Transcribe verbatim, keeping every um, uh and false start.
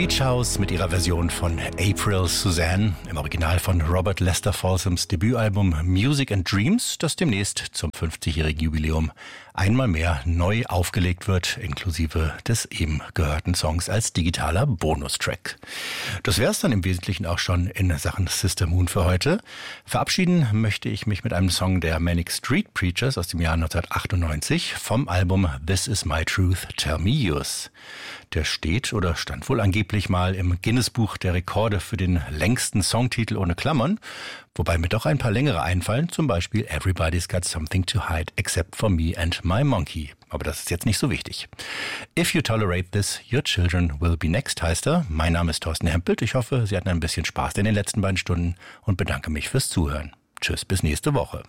Beach House mit ihrer Version von April Suzanne, im Original von Robert Lester Folsoms Debütalbum Music and Dreams, das demnächst zum fünfzigjährigen Jubiläum einmal mehr neu aufgelegt wird, inklusive des eben gehörten Songs als digitaler Bonustrack. Das wäre es dann im Wesentlichen auch schon in Sachen Sister Moon für heute. Verabschieden möchte ich mich mit einem Song der Manic Street Preachers aus dem Jahr neunzehnhundertachtundneunzig vom Album This Is My Truth, Tell Me Yours. Der steht oder stand wohl angeblich mal im Guinness-Buch der Rekorde für den längsten Songtitel ohne Klammern, wobei mir doch ein paar längere einfallen, zum Beispiel Everybody's Got Something to Hide Except for Me and My Monkey. Aber das ist jetzt nicht so wichtig. If you tolerate this, your children will be next, heißt er. Mein Name ist Thorsten Hempelt. Ich hoffe, Sie hatten ein bisschen Spaß in den letzten beiden Stunden und bedanke mich fürs Zuhören. Tschüss, bis nächste Woche.